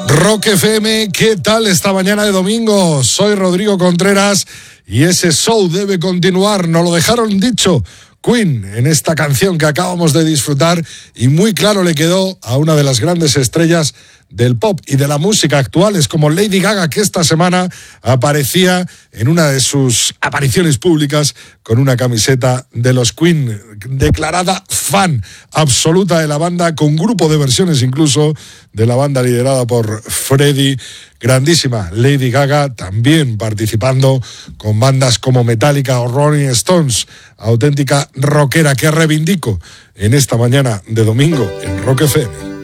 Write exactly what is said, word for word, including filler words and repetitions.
Rock F M, ¿qué tal esta mañana de domingo? Soy Rodrigo Contreras y ese show debe continuar, nos lo dejaron dicho Queen en esta canción que acabamos de disfrutar y muy claro le quedó a una de las grandes estrellas del pop y de la música actuales como Lady Gaga, que esta semana aparecía en una de sus apariciones públicas con una camiseta de los Queen, declarada fan absoluta de la banda, con grupo de versiones incluso de la banda liderada por Freddie. Grandísima Lady Gaga, también participando con bandas como Metallica o Rolling Stones, auténtica rockera que reivindico en esta mañana de domingo en Rock F M.